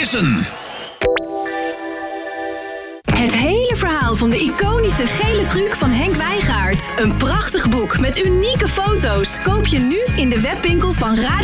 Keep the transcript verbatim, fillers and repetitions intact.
Wissen. Het hele verhaal van de iconische gele truc van Henk Wijngaard. Een prachtig boek met unieke foto's. Koop je nu in de webwinkel van Radio